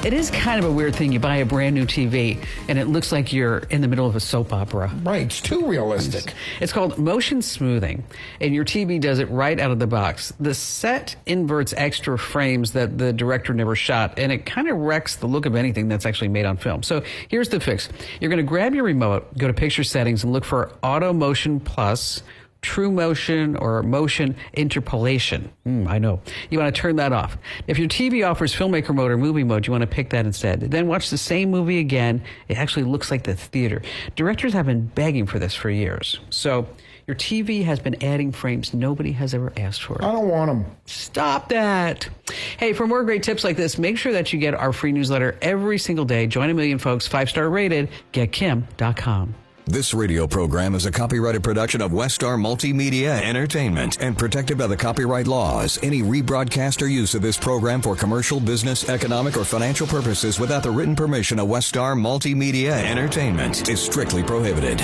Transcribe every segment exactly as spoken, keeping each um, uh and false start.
It is kind of a weird thing. You buy a brand new T V and it looks like you're in the middle of a soap opera. Right, it's too realistic. It's, it's called motion smoothing, and your T V does it right out of the box. The set inverts extra frames that the director never shot, and it kind of wrecks the look of anything that's actually made on film. So here's the fix. You're going to grab your remote, go to picture settings, and look for Auto Motion Plus, True Motion, or Motion Interpolation. Mm, I know. You want to turn that off. If your T V offers filmmaker mode or movie mode, you want to pick that instead. Then watch the same movie again. It actually looks like the theater. Directors have been begging for this for years. So your T V has been adding frames nobody has ever asked for. I don't want them. Stop that. Hey, for more great tips like this, make sure that you get our free newsletter every single day. Join a million folks, five-star rated, get kim dot com. This radio program is a copyrighted production of Westar Multimedia Entertainment and protected by the copyright laws. Any rebroadcast or use of this program for commercial, business, economic, or financial purposes without the written permission of Westar Multimedia Entertainment is strictly prohibited.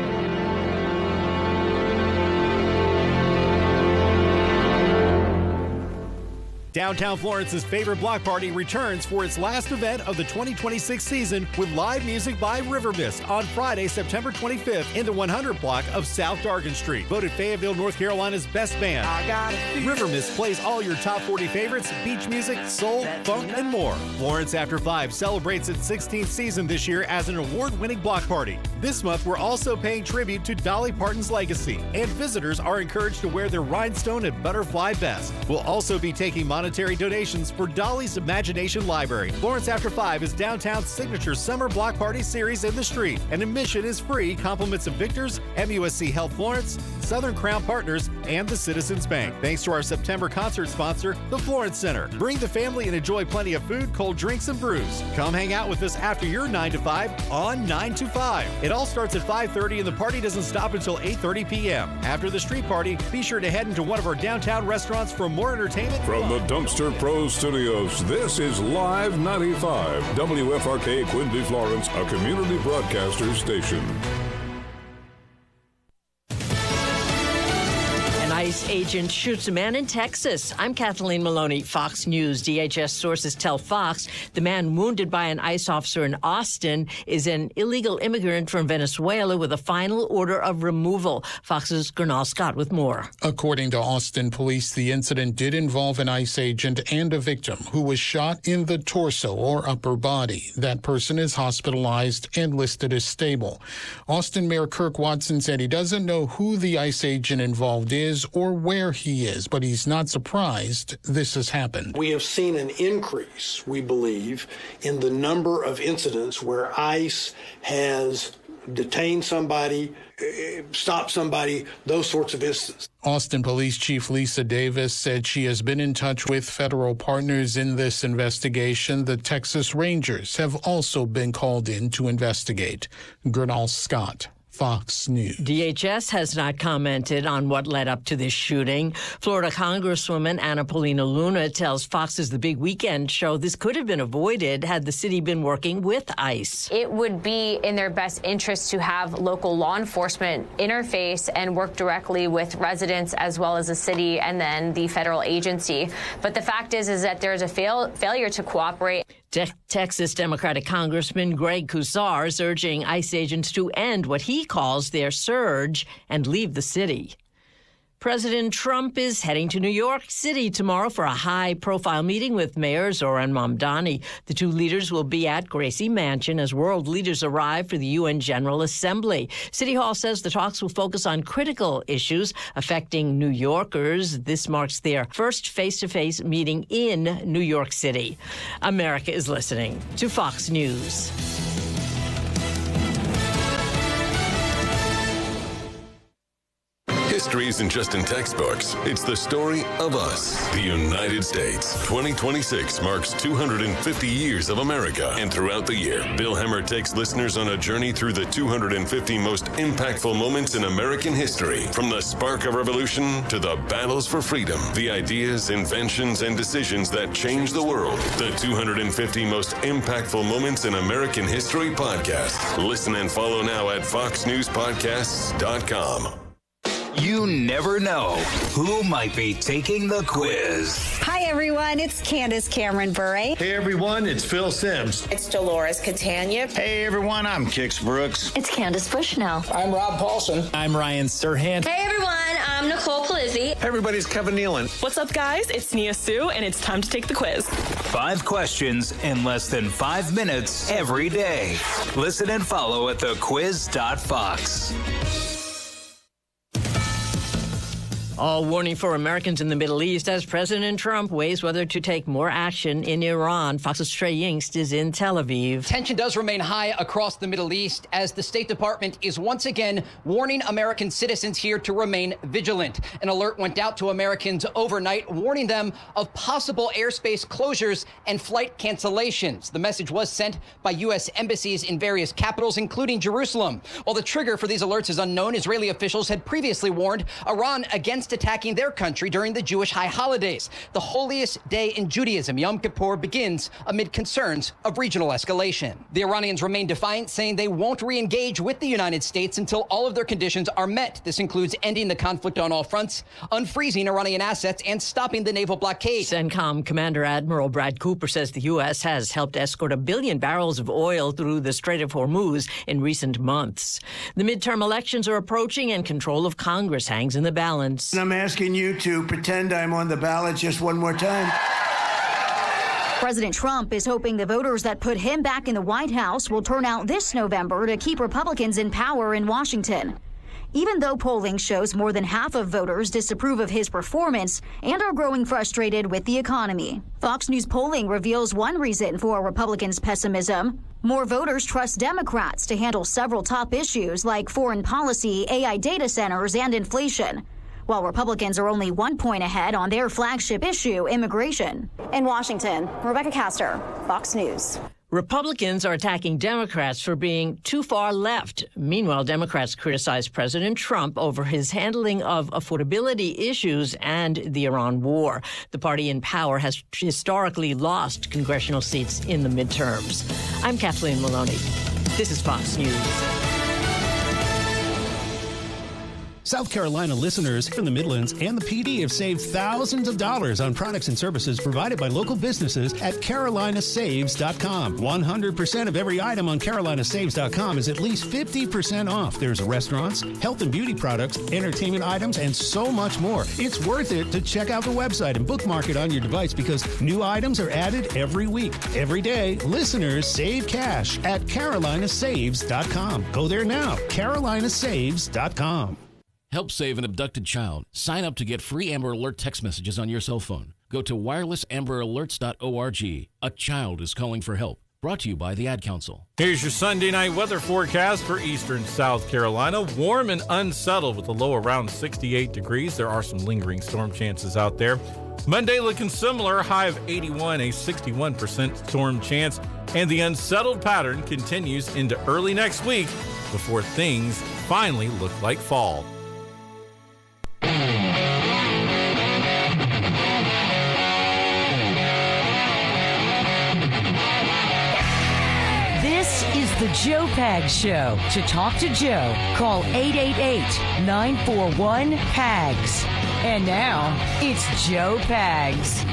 Downtown Florence's favorite block party returns for its last event of the twenty twenty-six season with live music by River Mist on Friday, September twenty-fifth in the one hundred block of South Dargan Street. Voted Fayetteville, North Carolina's best band. River Mist plays all your top forty favorites, beach music, soul, funk, and more. Florence After Five celebrates its sixteenth season this year as an award-winning block party. This month, we're also paying tribute to Dolly Parton's legacy, and visitors are encouraged to wear their rhinestone and butterfly vest. We'll also be taking monetary donations for Dolly's Imagination Library. Florence After Five is downtown's signature summer block party series in the street, and admission is free. Compliments of Victor's, M U S C Health Florence, Southern Crown Partners, and the Citizens Bank. Thanks to our September concert sponsor, the Florence Center. Bring the family and enjoy plenty of food, cold drinks, and brews. Come hang out with us after your nine to five on nine to five. It all starts at five thirty, and the party doesn't stop until eight thirty p.m. After the street party, be sure to head into one of our downtown restaurants for more entertainment. From the Dumpster Pro Studios, this is Live ninety-five, W F R K Quincy, Florence, a community broadcaster station. ICE agent shoots a man in Texas. I'm Kathleen Maloney, Fox News. D H S sources tell Fox the man wounded by an ICE officer in Austin is an illegal immigrant from Venezuela with a final order of removal. Fox's Gernal Scott with more. According to Austin police, the incident did involve an ICE agent and a victim who was shot in the torso or upper body. That person is hospitalized and listed as stable. Austin Mayor Kirk Watson said he doesn't know who the ICE agent involved is or where he is, but he's not surprised this has happened. We have seen an increase, we believe, in the number of incidents where ICE has detained somebody, stopped somebody, those sorts of instances. Austin Police Chief Lisa Davis said she has been in touch with federal partners in this investigation. The Texas Rangers have also been called in to investigate. Gernal Scott, Fox News. D H S has not commented on what led up to this shooting. Florida Congresswoman Anna Paulina Luna tells Fox's The Big Weekend show this could have been avoided had the city been working with ICE. It would be in their best interest to have local law enforcement interface and work directly with residents as well as the city and then the federal agency. But the fact is, is that there's a fail, failure to cooperate. Te- Texas Democratic Congressman Greg Cusar is urging ICE agents to end what he calls their surge and leave the city. President Trump is heading to New York City tomorrow for a high-profile meeting with Mayor Zoran Mamdani. The two leaders will be at Gracie Mansion as world leaders arrive for the U N General Assembly. City Hall says the talks will focus on critical issues affecting New Yorkers. This marks their first face-to-face meeting in New York City. America is listening to Fox News. History isn't just in textbooks. It's the story of us, the United States. twenty twenty-six marks two hundred fifty years of America. And throughout the year, Bill Hemmer takes listeners on a journey through the two hundred fifty most impactful moments in American history. From the spark of revolution to the battles for freedom, the ideas, inventions, and decisions that changed the world. The two hundred fifty most impactful moments in American history podcast. Listen and follow now at fox news podcasts dot com. You never know who might be taking the quiz. Hi, everyone. It's Candace Cameron Bure. Hey, everyone. It's Phil Sims. It's Dolores Catania. Hey, everyone. I'm Kix Brooks. It's Candace Bushnell. I'm Rob Paulson. I'm Ryan Serhant. Hey, everyone. I'm Nicole Polizzi. Hey, everybody. It's Kevin Nealon. What's up, guys? It's Nia Sue, and it's time to take the quiz. Five questions in less than five minutes every day. Listen and follow at the quiz dot fox. All warning for Americans in the Middle East as President Trump weighs whether to take more action in Iran. Fox's Trey Yingst is in Tel Aviv. Tension does remain high across the Middle East as the State Department is once again warning American citizens here to remain vigilant. An alert went out to Americans overnight, warning them of possible airspace closures and flight cancellations. The message was sent by U S embassies in various capitals, including Jerusalem. While the trigger for these alerts is unknown, Israeli officials had previously warned Iran against attacking their country during the Jewish high holidays. The holiest day in Judaism, Yom Kippur, begins amid concerns of regional escalation. The Iranians remain defiant, saying they won't re-engage with the United States until all of their conditions are met. This includes ending the conflict on all fronts, unfreezing Iranian assets, and stopping the naval blockade. CENTCOM Commander Admiral Brad Cooper says the U S has helped escort a billion barrels of oil through the Strait of Hormuz in recent months. The midterm elections are approaching and control of Congress hangs in the balance. I'm asking you to pretend I'm on the ballot just one more time. President Trump is hoping the voters that put him back in the White House will turn out this November to keep Republicans in power in Washington. Even though polling shows more than half of voters disapprove of his performance and are growing frustrated with the economy. Fox News polling reveals one reason for Republicans' pessimism. More voters trust Democrats to handle several top issues like foreign policy, A I data centers, and inflation, while Republicans are only one point ahead on their flagship issue, immigration. In Washington, Rebecca Castor, Fox News. Republicans are attacking Democrats for being too far left. Meanwhile, Democrats criticize President Trump over his handling of affordability issues and the Iran war. The party in power has historically lost congressional seats in the midterms. I'm Kathleen Maloney. This is Fox News. South Carolina listeners from the Midlands and the P D have saved thousands of dollars on products and services provided by local businesses at Carolina Saves dot com. one hundred percent of every item on Carolina Saves dot com is at least fifty percent off. There's restaurants, health and beauty products, entertainment items, and so much more. It's worth it to check out the website and bookmark it on your device because new items are added every week. Every day, listeners save cash at Carolina Saves dot com. Go there now, Carolina Saves dot com. Help save an abducted child. Sign up to get free Amber Alert text messages on your cell phone. Go to wireless amber alerts dot org. A child is calling for help. Brought to you by the Ad Council. Here's your Sunday night weather forecast for eastern South Carolina. Warm and unsettled with a low around sixty-eight degrees. There are some lingering storm chances out there. Monday looking similar, high of eighty-one, a sixty-one percent storm chance. And the unsettled pattern continues into early next week before things finally look like fall. This is the Joe Pags Show. To talk to Joe, call eight eight eight, nine four one, P A G S. And now, it's Joe Pags.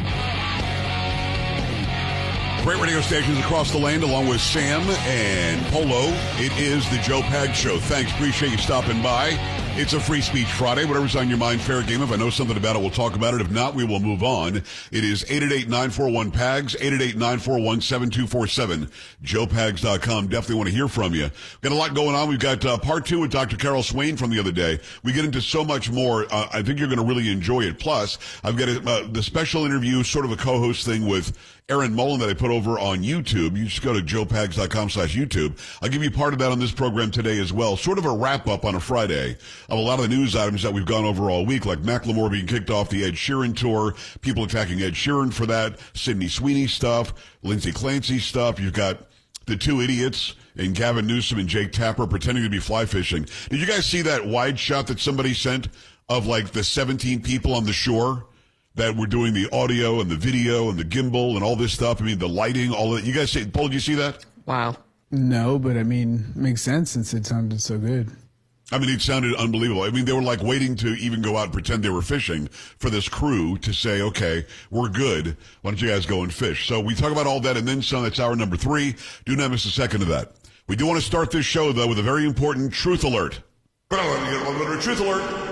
Great radio stations across the land, along with Sam and Polo. It is the Joe Pags Show. Thanks. Appreciate you stopping by. It's a Free Speech Friday. Whatever's on your mind, fair game. If I know something about it, we'll talk about it. If not, we will move on. It is eight eight eight, nine four one, P A G S, eight eight eight, nine four one, seven two four seven, joe pags dot com. Definitely want to hear from you. Got a lot going on. We've got uh, part two with Doctor Carol Swain from the other day. We get into so much more. Uh, I think you're going to really enjoy it. Plus, I've got a, uh, the special interview, sort of a co-host thing with Aaron Mullen that I put over on YouTube. You just go to joe pags dot com slash YouTube. I'll give you part of that on this program today as well. Sort of a wrap-up on a Friday of a lot of the news items that we've gone over all week, like Macklemore being kicked off the Ed Sheeran tour, people attacking Ed Sheeran for that, Sydney Sweeney stuff, Lindsay Clancy stuff. You've got the two idiots and Gavin Newsom and Jake Tapper pretending to be fly fishing. Did you guys see that wide shot that somebody sent of like the seventeen people on the shore that were doing the audio and the video and the gimbal and all this stuff? I mean, the lighting, all of that. You guys see, Paul, did you see that? Wow. No, but I mean, makes sense since it sounded so good. I mean, it sounded unbelievable. I mean, they were like waiting to even go out and pretend they were fishing for this crew to say, okay, we're good. Why don't you guys go and fish? So we talk about all that and then some. That's hour number three. Do not miss a second of that. We do want to start this show, though, with a very important truth alert. Truth alert.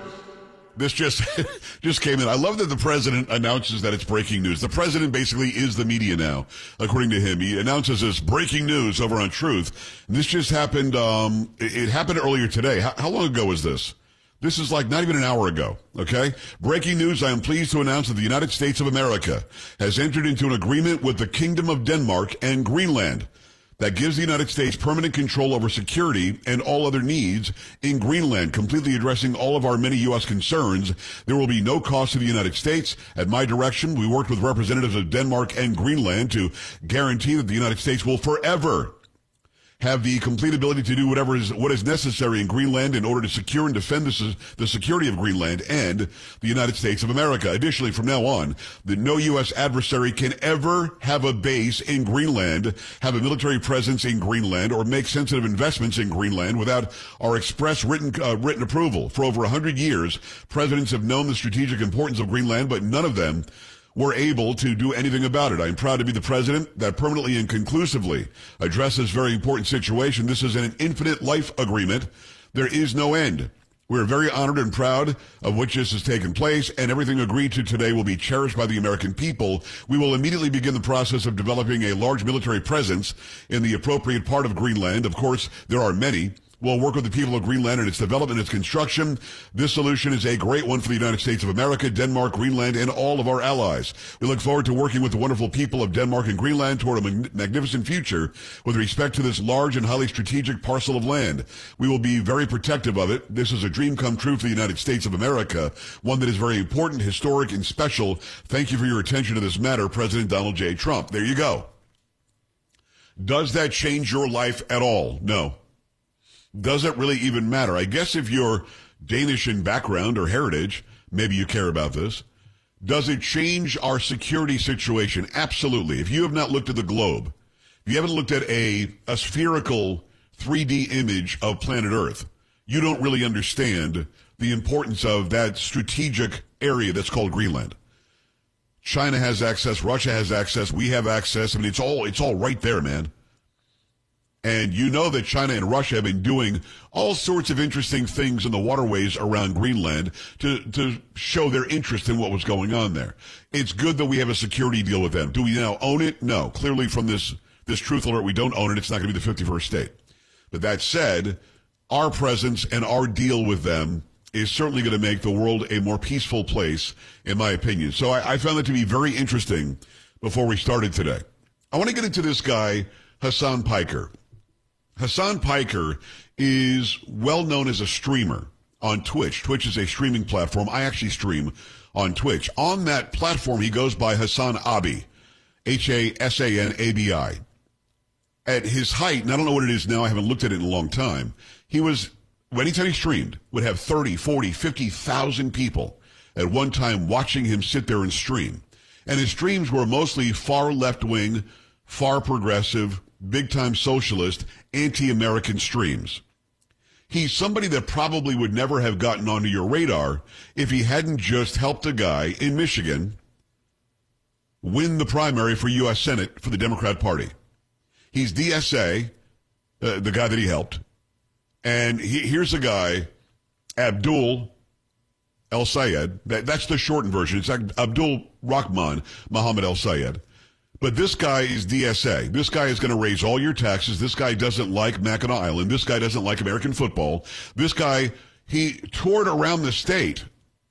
This just just came in. I love that the president announces that it's breaking news. The president basically is the media now, according to him. He announces this breaking news over on Truth. And this just happened. Um, it, it happened earlier today. How, how long ago was this? This is like not even an hour ago, okay? Breaking news, I am pleased to announce that the United States of America has entered into an agreement with the Kingdom of Denmark and Greenland that gives the United States permanent control over security and all other needs in Greenland, completely addressing all of our many U S concerns. There will be no cost to the United States. At my direction, we worked with representatives of Denmark and Greenland to guarantee that the United States will forever have the complete ability to do whatever is what is necessary in Greenland in order to secure and defend the, the security of Greenland and the United States of America. Additionally, from now on, the no U S adversary can ever have a base in Greenland, have a military presence in Greenland, or make sensitive investments in Greenland without our express written uh, written approval. For over one hundred years, presidents have known the strategic importance of Greenland, but none of them were able to do anything about it. I am proud to be the president that permanently and conclusively addresses this very important situation. This is an infinite life agreement. There is no end. We are very honored and proud of which this has taken place, and everything agreed to today will be cherished by the American people. We will immediately begin the process of developing a large military presence in the appropriate part of Greenland. Of course, there are many. We'll work with the people of Greenland in its development and its construction. This solution is a great one for the United States of America, Denmark, Greenland, and all of our allies. We look forward to working with the wonderful people of Denmark and Greenland toward a mag- magnificent future with respect to this large and highly strategic parcel of land. We will be very protective of it. This is a dream come true for the United States of America, one that is very important, historic, and special. Thank you for your attention to this matter, President Donald J. Trump. There you go. Does that change your life at all? No. Does it really even matter? I guess if you're Danish in background or heritage, maybe you care about this. Does it change our security situation? Absolutely. If you have not looked at the globe, if you haven't looked at a, a spherical three D image of planet Earth, you don't really understand the importance of that strategic area that's called Greenland. China has access. Russia has access. We have access. I mean, it's all, it's all right there, man. And you know that China and Russia have been doing all sorts of interesting things in the waterways around Greenland to, to show their interest in what was going on there. It's good that we have a security deal with them. Do we now own it? No. Clearly from this, this truth alert, we don't own it. It's not going to be the fifty-first state. But that said, our presence and our deal with them is certainly going to make the world a more peaceful place, in my opinion. So I, I found that to be very interesting before we started today. I want to get into this guy, Hasan Piker. Hasan Piker is well known as a streamer on Twitch. Twitch is a streaming platform. I actually stream on Twitch. On that platform, he goes by Hasan Abi, H A S A N A B I. At his height, and I don't know what it is now, I haven't looked at it in a long time, he was, anytime he streamed, would have thirty, forty, fifty thousand people at one time watching him sit there and stream. And his streams were mostly far left-wing, far progressive, big-time socialist, anti-American streams. He's somebody that probably would never have gotten onto your radar if he hadn't just helped a guy in Michigan win the primary for U S Senate for the Democrat Party. He's D S A, uh, the guy that he helped. And he, here's a guy, Abdul El-Sayed. That, that's the shortened version. It's Abdul Rahman Muhammad El-Sayed. But this guy is D S A. This guy is going to raise all your taxes. This guy doesn't like Mackinac Island. This guy doesn't like American football. This guy, he toured around the state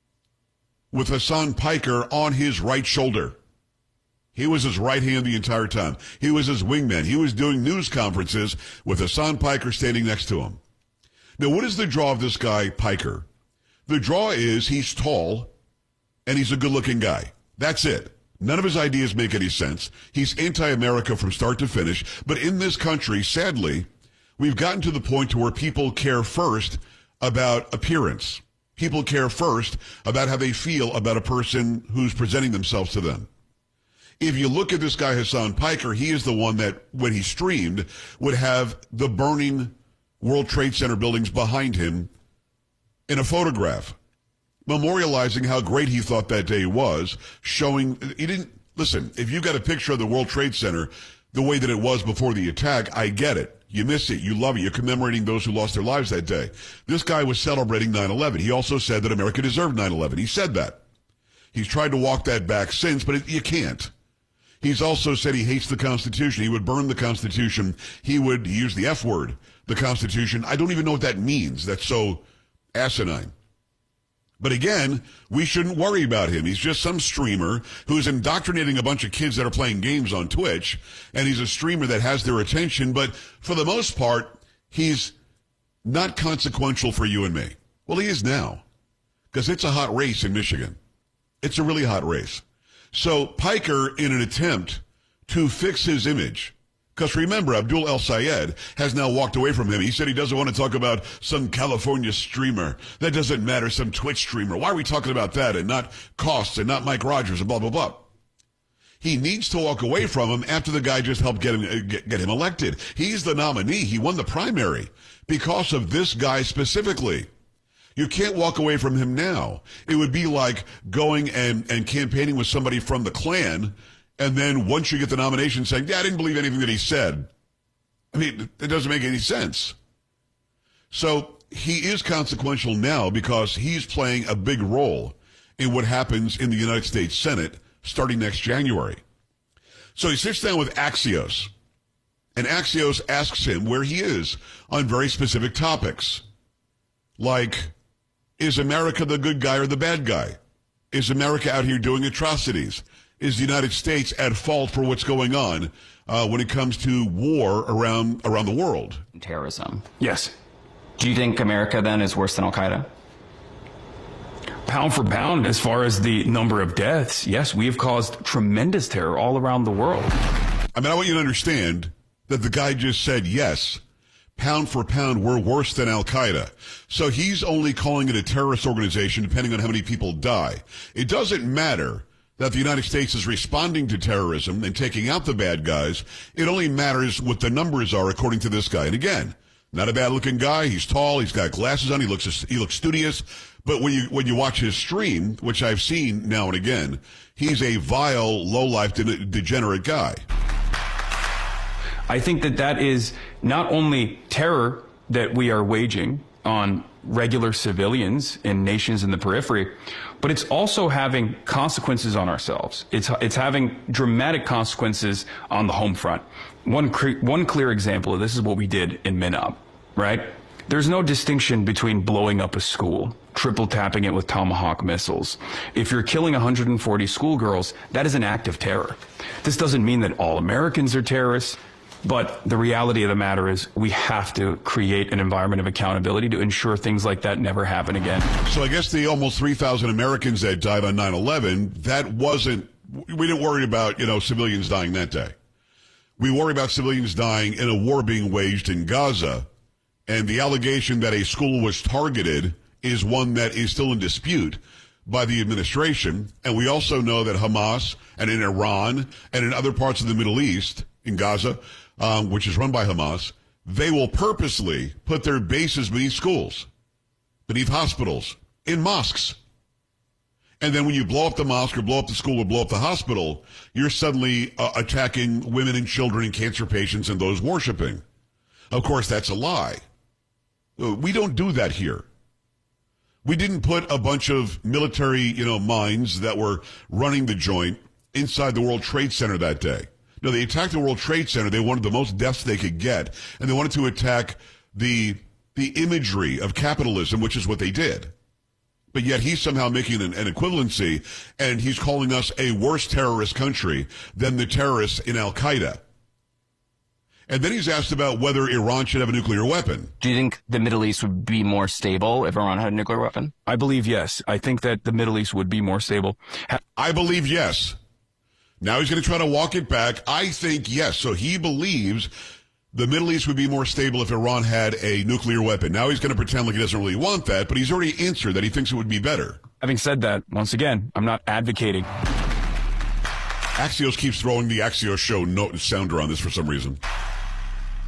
with Hasan Piker on his right shoulder. He was his right hand the entire time. He was his wingman. He was doing news conferences with Hasan Piker standing next to him. Now, what is the draw of this guy, Piker? The draw is he's tall and he's a good-looking guy. That's it. None of his ideas make any sense. He's anti-America from start to finish. But in this country, sadly, we've gotten to the point to where people care first about appearance. People care first about how they feel about a person who's presenting themselves to them. If you look at this guy, Hasan Piker, he is the one that, when he streamed, would have the burning World Trade Center buildings behind him in a photograph, memorializing how great he thought that day was, showing he didn't listen. If you got a picture of the World Trade Center the way that it was before the attack, I get it. You miss it. You love it. You're commemorating those who lost their lives that day. This guy was celebrating nine eleven. He also said that America deserved nine eleven. He said that. He's tried to walk that back since, but it, you can't. He's also said he hates the Constitution. He would burn the Constitution. He would use the F word, the Constitution. I don't even know what that means. That's so asinine. But again, we shouldn't worry about him. He's just some streamer who's indoctrinating a bunch of kids that are playing games on Twitch, and he's a streamer that has their attention, but for the most part, he's not consequential for you and me. Well, he is now, because it's a hot race in Michigan. It's a really hot race. So Piker, in an attempt to fix his image, because remember, Abdul El-Sayed has now walked away from him. He said he doesn't want to talk about some California streamer. That doesn't matter, some Twitch streamer. Why are we talking about that and not costs and not Mike Rogers and blah, blah, blah? He needs to walk away from him after the guy just helped get him, get, get him elected. He's the nominee. He won the primary because of this guy specifically. You can't walk away from him now. It would be like going and, and campaigning with somebody from the Klan, and then once you get the nomination saying, yeah, I didn't believe anything that he said. I mean, it doesn't make any sense. So he is consequential now because he's playing a big role in what happens in the United States Senate starting next January. So he sits down with Axios, and Axios asks him where he is on very specific topics. Like, is America the good guy or the bad guy? Is America out here doing atrocities? Is the United States at fault for what's going on uh, when it comes to war around around the world? Terrorism. Yes. Do you think America then is worse than Al-Qaeda? Pound for pound, as far as the number of deaths, yes, we have caused tremendous terror all around the world. I mean, I want you to understand that the guy just said yes. Pound for pound, we're worse than Al-Qaeda. So he's only calling it a terrorist organization depending on how many people die. It doesn't matter that the United States is responding to terrorism and taking out the bad guys. It only matters what the numbers are according to this guy. And again, not a bad-looking guy. He's tall. He's got glasses on. He looks he looks studious. But when you when you watch his stream, which I've seen now and again, he's a vile, low-life, de- degenerate guy. I think that that is not only terror that we are waging on regular civilians in nations in the periphery, but it's also having consequences on ourselves. It's it's having dramatic consequences on the home front. One cre- one clear example of this is what we did in Minop, right? There's no distinction between blowing up a school, triple tapping it with Tomahawk missiles. If you're killing one hundred forty schoolgirls, that is an act of terror. This doesn't mean that all Americans are terrorists. But the reality of the matter is we have to create an environment of accountability to ensure things like that never happen again. So I guess the almost three thousand Americans that died on nine eleven, that wasn't, we didn't worry about, you know, civilians dying that day. We worry about civilians dying in a war being waged in Gaza. And the allegation that a school was targeted is one that is still in dispute by the administration. And we also know that Hamas and in Iran and in other parts of the Middle East, in Gaza, um, which is run by Hamas, they will purposely put their bases beneath schools, beneath hospitals, in mosques. And then when you blow up the mosque or blow up the school or blow up the hospital, you're suddenly uh, attacking women and children and cancer patients and those worshiping. Of course, that's a lie. We don't do that here. We didn't put a bunch of military, you know, minds that were running the joint inside the World Trade Center that day. No, they attacked the World Trade Center. They wanted the most deaths they could get, and they wanted to attack the the imagery of capitalism, which is what they did. But yet he's somehow making an, an equivalency, and he's calling us a worse terrorist country than the terrorists in Al-Qaeda. And then he's asked about whether Iran should have a nuclear weapon. Do you think the Middle East would be more stable if Iran had a nuclear weapon? I believe yes. I think that the Middle East would be more stable. Ha- I believe yes. Now he's going to try to walk it back. I think yes. So he believes the Middle East would be more stable if Iran had a nuclear weapon. Now he's going to pretend like he doesn't really want that, but he's already answered that he thinks it would be better. Having said that, once again, I'm not advocating. Axios keeps throwing the Axios show note sounder on this for some reason.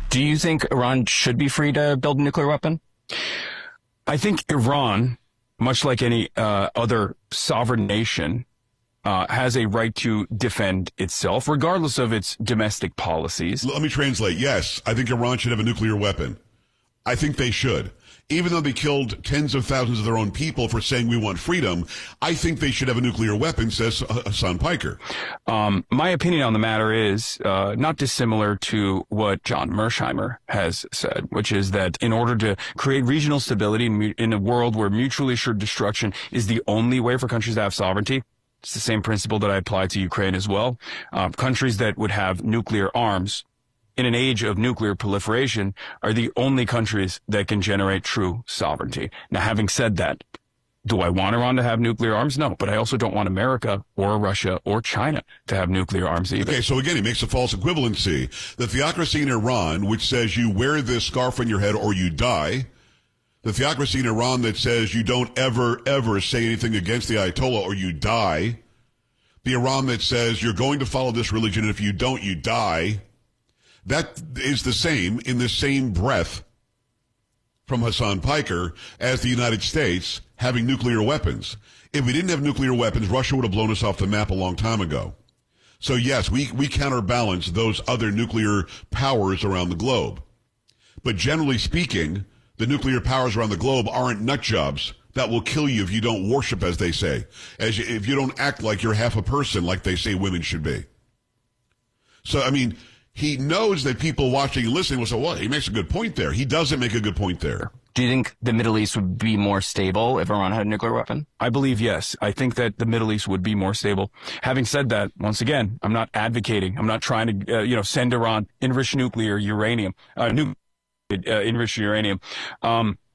Do you think Iran should be free to build a nuclear weapon? I think Iran, much like any uh, other sovereign nation, uh, has a right to defend itself, regardless of its domestic policies. Let me translate. Yes, I think Iran should have a nuclear weapon. I think they should. Even though they killed tens of thousands of their own people for saying we want freedom, I think they should have a nuclear weapon, says Hassan Piker. Um, my opinion on the matter is uh, not dissimilar to what John Mersheimer has said, which is that in order to create regional stability in, in a world where mutually assured destruction is the only way for countries to have sovereignty, it's the same principle that I apply to Ukraine as well. Uh, countries that would have nuclear arms in an age of nuclear proliferation are the only countries that can generate true sovereignty. Now, having said that, do I want Iran to have nuclear arms? No, but I also don't want America or Russia or China to have nuclear arms either. Okay, so again, he makes a false equivalency. The theocracy in Iran, which says you wear this scarf on your head or you die, the theocracy in Iran that says you don't ever, ever say anything against the Ayatollah or you die, the Iran that says you're going to follow this religion and if you don't, you die, that is the same in the same breath from Hassan Piker as the United States having nuclear weapons. If we didn't have nuclear weapons, Russia would have blown us off the map a long time ago. So yes, we, we counterbalance those other nuclear powers around the globe. But generally speaking, the nuclear powers around the globe aren't nut jobs that will kill you if you don't worship, as they say, as you, if you don't act like you're half a person, like they say women should be. So, I mean, he knows that people watching and listening will say, well, he makes a good point there. He doesn't make a good point there. Do you think the Middle East would be more stable if Iran had a nuclear weapon? I believe yes. I think that the Middle East would be more stable. Having said that, once again, I'm not advocating. I'm not trying to, uh, you know, send Iran enriched nuclear uranium, uh, nu- uh, enriched uranium. Um,